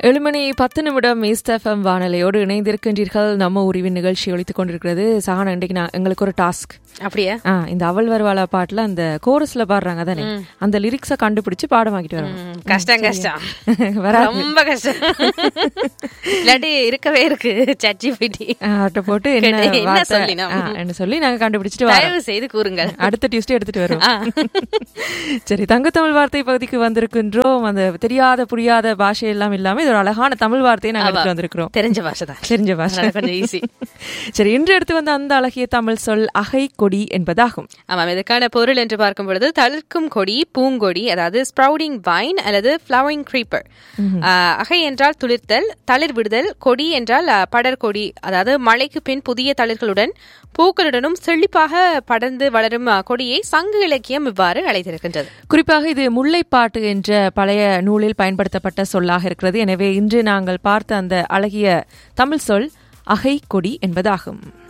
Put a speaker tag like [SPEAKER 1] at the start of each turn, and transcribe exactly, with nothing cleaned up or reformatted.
[SPEAKER 1] ஏழு மணி பத்து நிமிடம் ஈஸ்ட் எஃப்எம் வானொலியோடு இணைந்திருக்கின்றீர்கள். நம்ம உரிவின் நிகழ்ச்சி ஒலித்துக் கொண்டிருக்கிறது. சஹானா, இன்றைக்கு நான் எங்களுக்கு ஒரு டாஸ்க்.
[SPEAKER 2] அப்படியே
[SPEAKER 1] இந்த அவள் வருவாளா பாட்டுல அந்த கோரஸ்ல பாடுறாங்க தானே, அந்த லிரிக்ஸ கண்டுபிடிச்சு பாடமாக்கிட்டு வரோம்.
[SPEAKER 2] கஷ்டம் கஷ்டம் ரொம்ப கஷ்டம். இல்லாட்டி இருக்கவே இருக்கு சாட்ஜிபிடி
[SPEAKER 1] போட்டு என்ன சொல்லி நாங்க கண்டுபிடிச்சிட்டு
[SPEAKER 2] தயவு செய்து கூறுங்கள்.
[SPEAKER 1] அடுத்த டியூஸ்டே எடுத்துட்டு வரோம். சரி, தங்கத்தமிழ் வார்த்தை பகுதிக்கு வந்திருக்கின்றோம். அந்த தெரியாத புரியாத பாஷை எல்லாம் இல்லாம இது ஒரு அழகான தமிழ் வார்த்தையை நாங்க எடுத்து வந்திருக்கிறோம்.
[SPEAKER 2] தெரிஞ்ச பாஷை தான்,
[SPEAKER 1] தெரிஞ்ச பாஷை, கொஞ்சம் ஈஸி. சரி, இன்று எடுத்து வந்த அந்த அழகிய தமிழ் சொல் அகை கொடி என்பதாகும்.
[SPEAKER 2] ஆமாம், இதற்கான பொருள் என்று பார்க்கும் பொழுது தளிர்க்கும் கொடி, பூங்கொடி, அதாவது ஸ்ப்ரவுடிங் வைன் அல்லது ஃப்ளவரிங் கிரீப்பர். அகை என்றால் துளிர்த்தல், தளிர் விடுதல். கொடி என்றால் படர்கொடி, அதாவது மழைக்கு பின் புதிய தளிர்களுடன் பூக்களுடனும் செழிப்பாக படர்ந்து வளரும் கொடியை சங்க இலக்கியம் இவ்வாறு அழைத்திருக்கின்றது.
[SPEAKER 1] குறிப்பாக இது முல்லைப்பாட்டு என்ற பழைய நூலில் பயன்படுத்தப்பட்ட சொல்லாக இருக்கிறது. எனவே இன்று நாங்கள் பார்த்த அந்த அழகிய தமிழ் சொல் அகை கொடி என்பதாகும்.